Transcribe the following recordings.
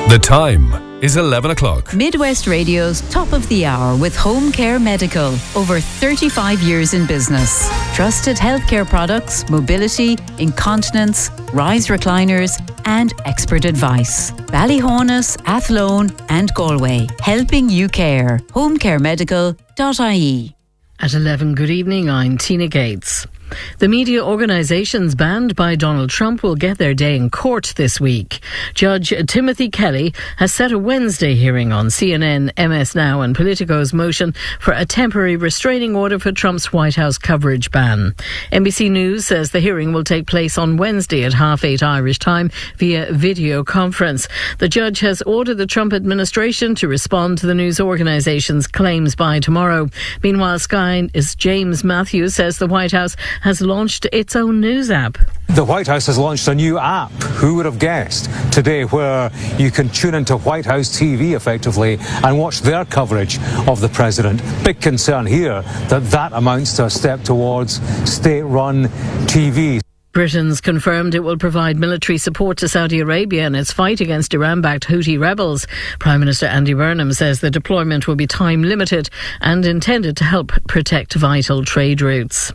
The time is 11 o'clock. Midwest Radio's Top of the Hour with Home Care Medical. Over 35 years in business. Trusted healthcare products, mobility, incontinence, rise recliners and expert advice. Ballyhonus, Athlone and Galway. Helping you care. homecaremedical.ie. At 11, good evening, I'm Tina Gates. The media organisations banned by Donald Trump will get their day in court this week. Judge Timothy Kelly has set a Wednesday hearing on CNN, MS Now and Politico's motion for a temporary restraining order for Trump's White House coverage ban. NBC News says the hearing will take place on Wednesday at 8:30 Irish time via video conference. The judge has ordered the Trump administration to respond to the news organisation's claims by tomorrow. Meanwhile, Sky's James Matthews says the White House has launched its own news app. The White House has launched a new app, who would have guessed, today, where you can tune into White House TV effectively and watch their coverage of the president. Big concern here that amounts to a step towards state-run TV. Britain's confirmed it will provide military support to Saudi Arabia in its fight against Iran-backed Houthi rebels. Prime Minister Andy Burnham says the deployment will be time-limited and intended to help protect vital trade routes.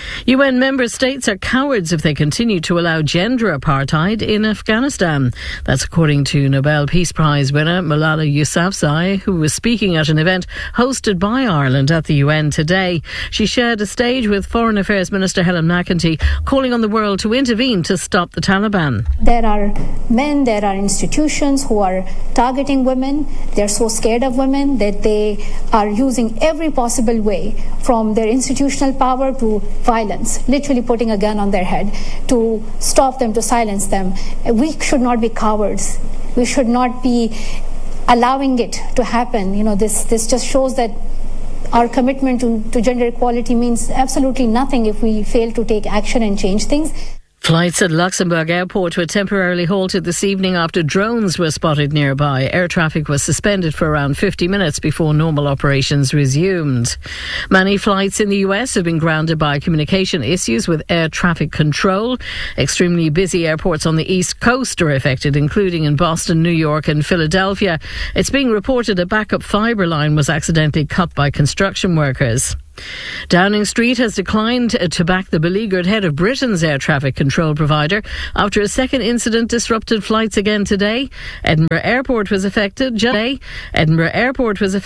UN member states are cowards if they continue to allow gender apartheid in Afghanistan. That's according to Nobel Peace Prize winner Malala Yousafzai, who was speaking at an event hosted by Ireland at the UN today. She shared a stage with Foreign Affairs Minister Helen McEntee, calling on the world to intervene to stop the Taliban. There are men, there are institutions who are targeting women. They're so scared of women that they are using every possible way, from their institutional power to violence, literally putting a gun on their head to stop them, to silence them. We should not be cowards. We should not be allowing it to happen. You know, this just shows that our commitment to gender equality means absolutely nothing if we fail to take action and change things. Flights at Luxembourg Airport were temporarily halted this evening after drones were spotted nearby. Air traffic was suspended for around 50 minutes before normal operations resumed. Many flights in the US have been grounded by communication issues with air traffic control. Extremely busy airports on the East Coast are affected, including in Boston, New York and Philadelphia. It's being reported a backup fibre line was accidentally cut by construction workers. Downing Street has declined to back the beleaguered head of Britain's air traffic control provider after a second incident disrupted flights again today. Edinburgh Airport was affected just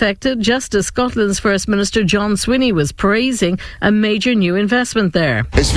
as Scotland's First Minister John Swinney was praising a major new investment there.